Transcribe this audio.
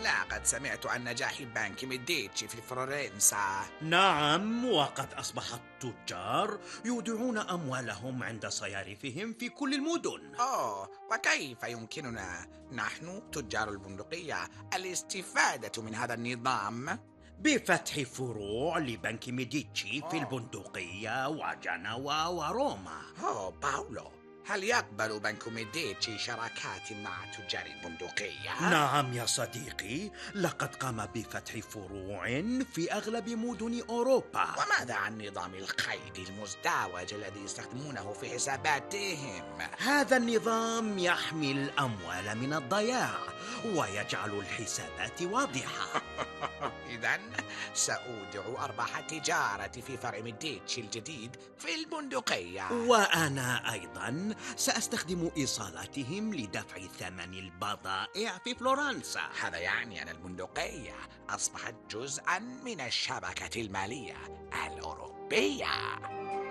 لقد سمعت عن نجاح بنك ميديتشي في فلورنسا. نعم، وقد أصبح التجار يودعون أموالهم عند صيارفهم في كل المدن. وكيف يمكننا نحن تجار البندقية الاستفادة من هذا النظام؟ بفتح فروع لبنك ميديتشي في أوه البندقية وجنوة وروما. باولو، هل يقبل بنك ميديتشي شراكات مع تجار البندقية؟ نعم يا صديقي، لقد قام بفتح فروع في أغلب مدن أوروبا. وماذا عن نظام القيد المزدوج الذي يستخدمونه في حساباتهم؟ هذا النظام يحمي الأموال من الضياع ويجعل الحسابات واضحة. إذا سأودع أرباح التجارة في فرع ميديتشي الجديد في البندقية. وأنا أيضا سأستخدم إيصالاتهم لدفع ثمن البضائع في فلورنسا. هذا يعني أن البندقية أصبحت جزءا من الشبكة المالية الأوروبية.